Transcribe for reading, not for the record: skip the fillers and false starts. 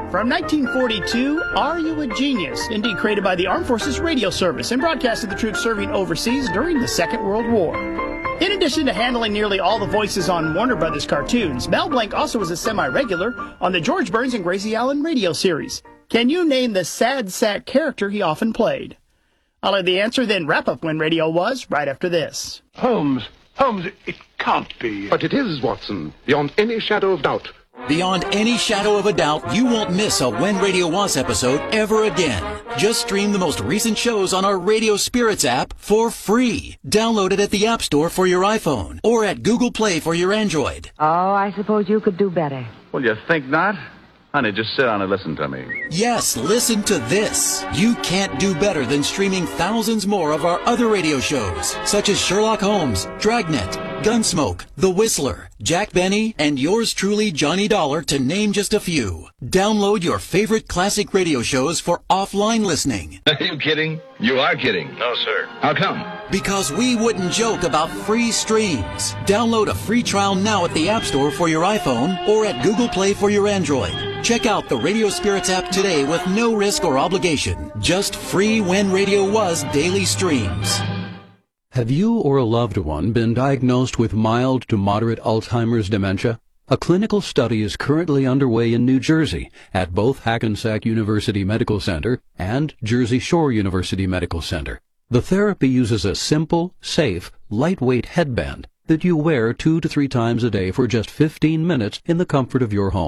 From 1942, Are You a Genius? Indeed created by the Armed Forces Radio Service and broadcast to the troops serving overseas during the Second World War. In addition to handling nearly all the voices on Warner Brothers cartoons, Mel Blanc also was a semi-regular on the George Burns and Gracie Allen radio series. Can you name the sad sack character he often played? I'll have the answer, then wrap up When Radio Was right after this. Holmes, it can't be. But it is, Watson, beyond any shadow of doubt. Beyond any shadow of a doubt, you won't miss a When Radio Was episode ever again. Just stream the most recent shows on our Radio Spirits app for free. Download it at the App Store for your iPhone or at Google Play for your Android. Oh, I suppose you could do better. Well, you think not? Honey, just sit down and listen to me. Yes, listen to this. You can't do better than streaming thousands more of our other radio shows, such as Sherlock Holmes, Dragnet, Gunsmoke, The Whistler, Jack Benny, and yours truly, Johnny Dollar, to name just a few. Download your favorite classic radio shows for offline listening. Are you kidding? You are kidding. No, sir. How come? Because we wouldn't joke about free streams. Download a free trial now at the App Store for your iPhone or at Google Play for your Android. Check out the Radio Spirits app today with no risk or obligation. Just free When Radio Was daily streams. Have you or a loved one been diagnosed with mild to moderate Alzheimer's dementia? A clinical study is currently underway in New Jersey at both Hackensack University Medical Center and Jersey Shore University Medical Center. The therapy uses a simple, safe, lightweight headband that you wear 2 to 3 times a day for just 15 minutes in the comfort of your home.